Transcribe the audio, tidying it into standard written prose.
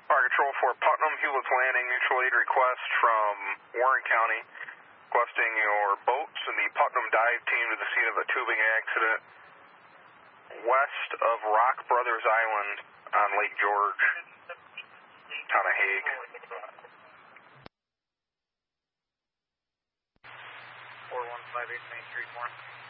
Fire Control for Putnam, Hewlett's Landing, mutual aid request from Warren County, requesting your boats and the Putnam dive team to the scene of a tubing accident west of Rock Brothers Island on Lake George, town of Hague. 4158 Main Street, Warren.